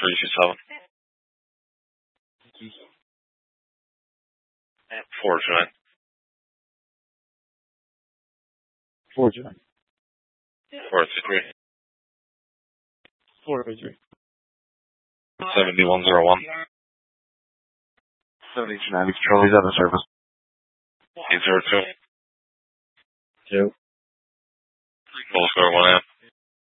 327. 429. 429. 433. 433. 7101. 7290 Charlie's out of service. 802. 2. Full square 1 AM.